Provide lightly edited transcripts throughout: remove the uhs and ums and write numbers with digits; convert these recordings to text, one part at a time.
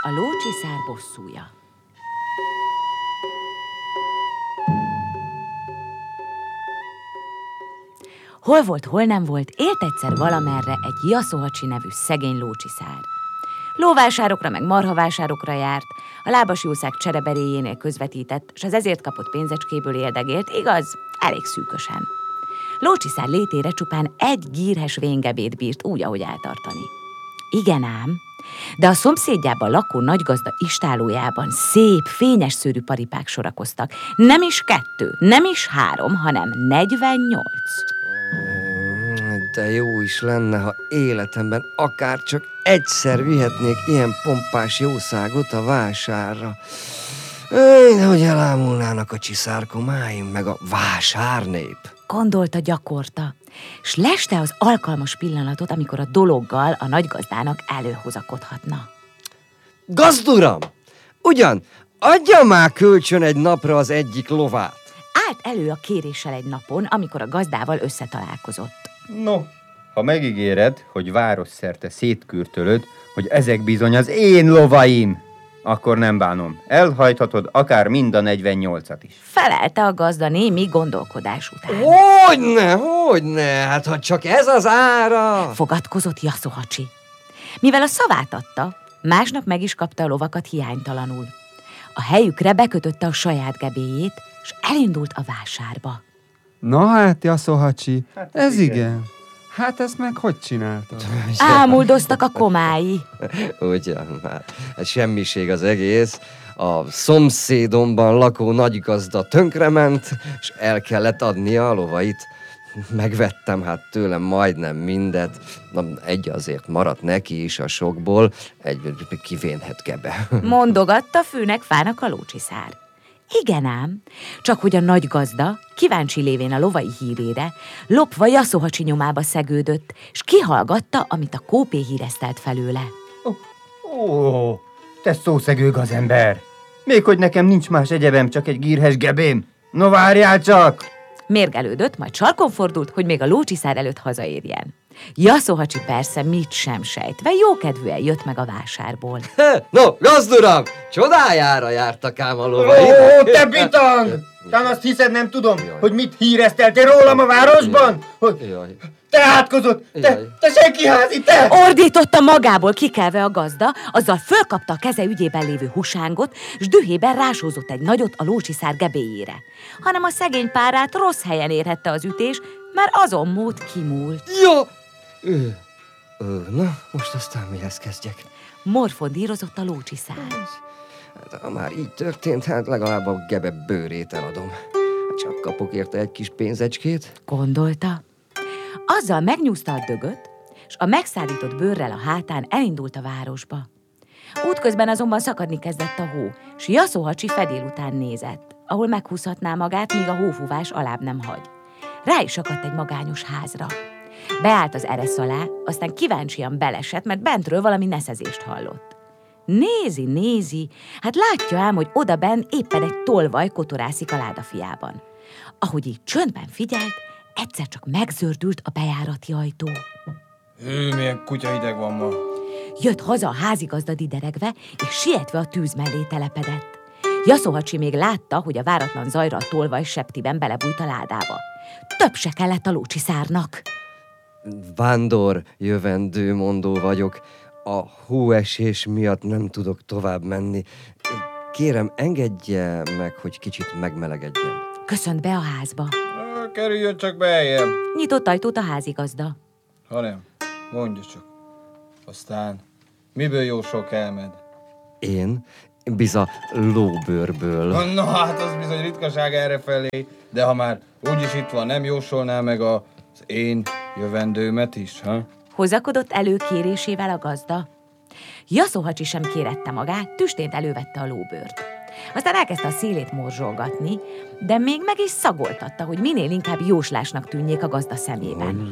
A lócsiszár bosszúja. Hol volt, hol nem volt, élt egyszer valamerre egy Jaszóhacsi nevű szegény lócsiszár. Lóvásárokra meg marhavásárokra járt, a lábas jószág csereberéjénél közvetített, s az ezért kapott pénzecskéből éldegélt, igaz, elég szűkösen. Lócsiszár létére csupán egy gírhes véngebét bírt úgy, ahogy eltartani. Igen ám, de a szomszédjában lakó nagygazda istállójában szép, fényes szőrű paripák sorakoztak. Nem is 2, nem is 3, hanem 48. De jó is lenne, ha életemben akár csak egyszer vihetnék ilyen pompás jószágot a vásárra. Nehogy elámulnának a csiszárkomáim, meg a vásárnép. Gondolta gyakorta, s leste az alkalmas pillanatot, amikor a dologgal a nagygazdának előhozakodhatna. Gazduram! Ugyan, adja már kölcsön egy napra az egyik lovát. Állt elő a kéréssel egy napon, amikor a gazdával összetalálkozott. No, ha megígéred, hogy városszerte szétkürtölöd, hogy ezek bizony az én lovaim, akkor nem bánom. Elhajthatod akár mind a 48-at is. Felelte a gazda némi gondolkodás után. Hogyne, hát ha csak ez az ára. Fogadkozott Jaszóhacsi. Mivel a szavát adta, másnap meg is kapta a lovakat hiánytalanul. A helyükre bekötötte a saját gebéjét, és elindult a vásárba. Na hát, Jaszóhacsi, ez igen. Hát ezt meg hogy csináltad? Ámuldoztak a komái. Ugyan már, hát semmiség az egész. A szomszédomban lakó nagygazda tönkrement, és el kellett adnia a lovait. Megvettem hát tőlem majdnem mindet. Na, egy azért maradt neki is a sokból, egy kivénhet gebe. Mondogatta fűnek fának a lócsiszár. Igen ám, csak hogy a nagygazda, kíváncsi lévén a lovai hírére, lopva Jaszóhacsi nyomába szegődött, s kihallgatta, amit a kópé híresztelt felőle. Ó, te szószegő gazember! Még hogy nekem nincs más egyebem, csak egy gírhes gebém. No várjál csak! Mérgelődött, majd sarkon fordult, hogy még a lócsiszár előtt hazaérjen. Jaszóhacsi persze mit sem sejtve, jókedvűen jött meg a vásárból. No, gazduram, csodájára jártak ám a lovai. Ó, te bitang! Talán azt hiszed, nem tudom, hogy mit híreszteltél rólam a városban? Hogy te átkozott, te senkiházi, te! Ordította magából kikelve a gazda, azzal fölkapta a keze ügyében lévő husángot, s dühében rásózott egy nagyot a lócsiszár gebéjére. Hanem a szegény párát rossz helyen érhette az ütés, mert azon mód kimúlt. Ja! Na, most aztán mihez kezdjek? Morfondírozott a lócsiszár. Hát, ha már így történt, hát legalább a gebe bőrét eladom. Csak kapok érte egy kis pénzecskét. Gondolta. Azzal megnyúzta a dögöt, s a megszállított bőrrel a hátán elindult a városba. Útközben azonban szakadni kezdett a hó, s Jaszóhacsi fedél után nézett, ahol meghúzhatná magát, míg a hófúvás alább nem hagy. Rá is akadt egy magányos házra. Beállt az eresz alá, aztán kíváncsian belesett, mert bentről valami neszezést hallott. Nézi, hát látja ám, hogy odabenn éppen egy tolvaj kotorászik a ládafiában. Ahogy így csöndben figyelt, egyszer csak megzördült a bejárati ajtó. Milyen kutyahideg van ma. Jött haza a házigazda dideregve, és sietve a tűz mellé telepedett. Jaszóhacsi még látta, hogy a váratlan zajra a tolvaj septiben belebújt a ládába. Több se kellett a lócsiszárnak. Vándor jövendőmondó vagyok. A hóesés miatt nem tudok tovább menni. Kérem, engedje meg, hogy kicsit megmelegedjen. Köszönt be a házba. Kerüljön csak beljebb. Nyitott ajtót a házigazda. Ha nem, mondja csak. Aztán miből jó sok elmed? Én? Biza lóbőrből. Na hát az bizony ritkaság errefelé, de ha már úgyis itt van, nem jósolná meg az én jövendőmet is, ha? Hozakodott elő kérésével a gazda. Jaszóhacsi sem kérette magát, tüstént elővette a lóbőrt. Aztán elkezdte a szélét morzsolgatni, de még meg is szagoltatta, hogy minél inkább jóslásnak tűnjék a gazda szemében.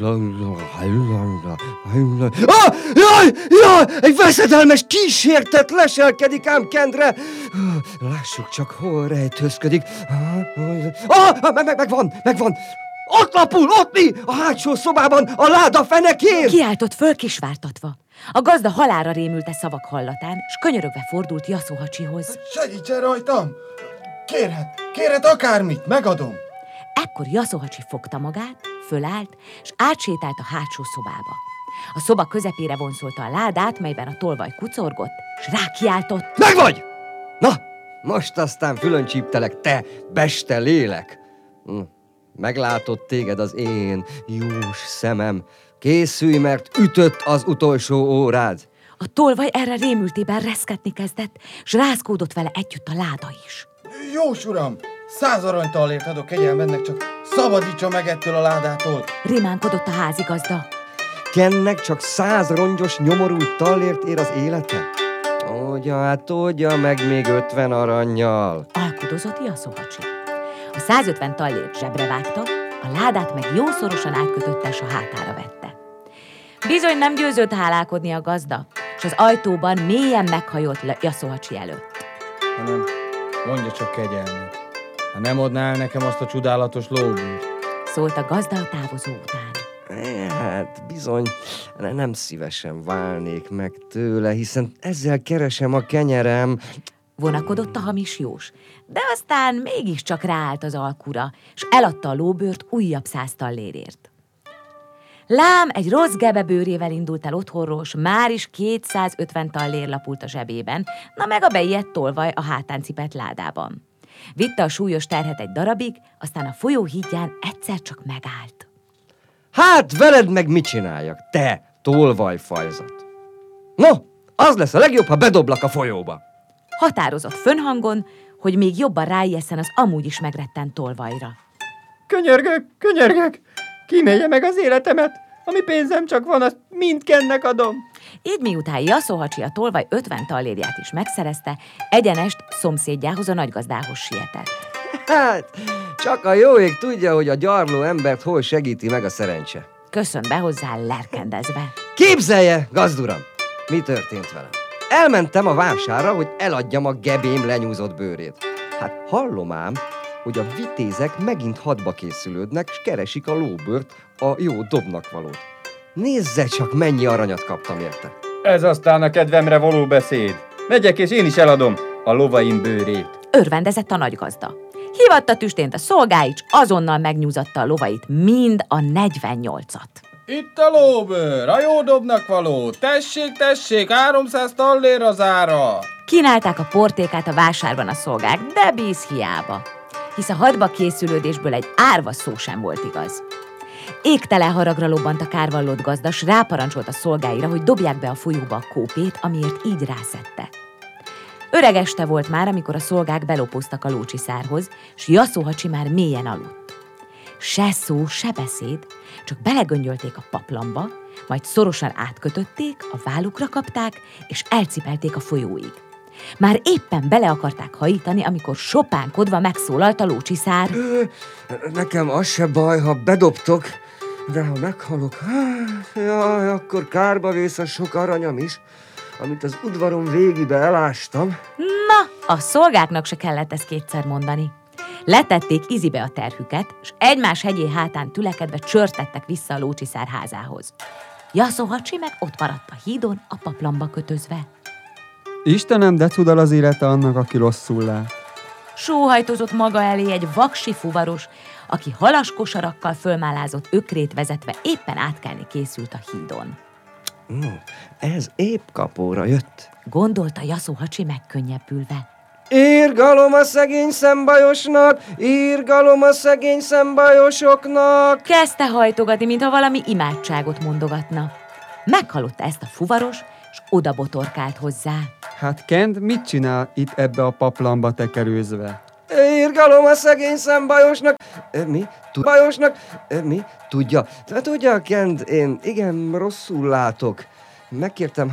Jaj! Egy veszedelmes kísértet leselkedik ám kendre! Lássuk csak, hol rejtőzködik. Megvan! Ott lapul, ott mi? A hátsó szobában, a láda fenekén! Kiáltott föl kisvártatva. A gazda halálra rémült szavak hallatán, s könyörögve fordult Jaszó Hacsihoz. Segítsen rajtam! Kérhet akármit, megadom! Ekkor Jaszó Hacsi fogta magát, fölállt, és átsétált a hátsó szobába. A szoba közepére vonszolta a ládát, melyben a tolvaj kucorgott, s rákiáltott. Megvagy! Na, most aztán fülön csíptelek, te beste lélek! Meglátott téged az én jós szemem. Készülj, mert ütött az utolsó órád. A tolvaj erre rémültében reszketni kezdett, s rázkódott vele együtt a láda is. Jós uram, 100 aranytallért adok kegyelmednek, csak szabadítsa meg ettől a ládától. Rimánkodott a házigazda. Kennek csak 100 rongyos, nyomorult tallért ér az élete? Oldja meg még 50 arannyal. Alkudozott Jaszó Hacsi. A 150 tallért zsebre vágta, a ládát meg jószorosan átkötötte, s a hátára vette. Bizony nem győzött hálálkodni a gazda, és az ajtóban mélyen meghajolt Jaszó Hacsi előtt. Hanem mondja csak kegyelmet. Ha nem adná el nekem azt a csodálatos lóbűrt. Szólt a gazda a távozó után. Hát bizony, nem szívesen válnék meg tőle, hiszen ezzel keresem a kenyerem. Vonakodott a hamis jós, de aztán mégiscsak ráállt az alkura, és eladta a lóbőrt újabb 100 tallérért. Lám egy rossz gebebőrével indult el otthonról, s már is 250 tallér lapult a zsebében, na meg a beijedt tolvaj a hátán cipett ládában. Vitte a súlyos terhet egy darabig, aztán a folyó hídján egyszer csak megállt. Hát veled meg mit csináljak, te tolvajfajzat? No, az lesz a legjobb, ha bedoblak a folyóba. Határozott fönnhangon, hogy még jobban ráijesszen az amúgy is megrettent tolvajra. Könyörgök, kímélje meg az életemet, ami pénzem csak van, azt mind Kennek adom. Így miután Jaszó Hacsi a tolvaj 50 tallérját is megszerezte, egyenest szomszédjához, a nagygazdához sietett. Hát, csak a jó ég tudja, hogy a gyarló embert hol segíti meg a szerencse. Köszön be hozzá lelkendezve. Képzelje, gazduram, mi történt velem. Elmentem a vásárra, hogy eladjam a gebém lenyúzott bőrét. Hát hallom ám, hogy a vitézek megint hadba készülődnek, s keresik a lóbőrt, a jó dobnak valót. Nézze csak, mennyi aranyat kaptam érte. Ez aztán a kedvemre való beszéd. Megyek és én is eladom a lovaim bőrét. Örvendezett a nagygazda. Hívatta tüstént a szolgáit, s azonnal megnyúzatta a lovait, mind a 48-at. Itt a lóbőr, a jó dobnak való. Tessék, 300 tallér az ára. Kínálták a portékát a vásárban a szolgák, de bíz hiába, hisz a hadba készülődésből egy árva szó sem volt igaz. Égtelen haragra lobbant a kárvallott gazda, s ráparancsolt a szolgáira, hogy dobják be a folyóba a kópét, amiért így rászedte. Öreg este volt már, amikor a szolgák belopóztak a lócsiszárhoz, s Jaszó Hacsi már mélyen aludt. Se szó, se beszéd, csak belegöngyölték a paplamba, majd szorosan átkötötték, a vállukra kapták, és elcipelték a folyóig. Már éppen bele akarták hajítani, amikor sopánkodva megszólalt a lócsiszár. Nekem az se baj, ha bedobtok, de ha meghalok, jaj, akkor kárba vész a sok aranyam is, amit az udvarom végibe elástam. Na, a szolgáknak se kellett ezt kétszer mondani. Letették izibe a terhüket, s egymás hegyé hátán tülekedve csörtettek vissza a lócsiszár házához. Jaszó Hacsi meg ott maradt a hídon, a paplamba kötözve. Istenem, de cudal az élete annak, aki rosszul lát. Sóhajtozott maga elé egy vaksi fuvaros, aki halas kosarakkal fölmálázott ökrét vezetve éppen átkelni készült a hídon. Ez épp kapóra jött. Gondolta Jaszó Hacsi megkönnyebbülve. Írgalom a szegény szembajosnak, írgalom a szegény szembajosoknak. Kezdte hajtogatni, mintha valami imádságot mondogatna. Meghallotta ezt a fuvaros, s oda botorkált hozzá. Hát Kent mit csinál itt ebbe a paplamba tekerőzve? Írgalom a szegény szembajosnak. Mi? Bajosnak? Mi? Tudja, Kent, én igen rosszul látok. Megkértem